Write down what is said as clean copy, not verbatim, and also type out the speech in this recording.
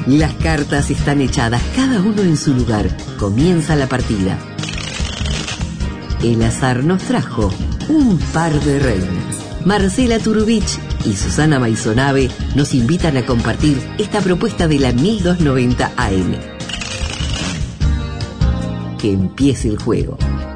Las cartas están echadas, cada uno en su lugar. Comienza la partida. El azar nos trajo un par de reinas. Marcela Turubich y Susana Maisonave nos invitan a compartir esta propuesta de la 1290 AM. Que empiece el juego.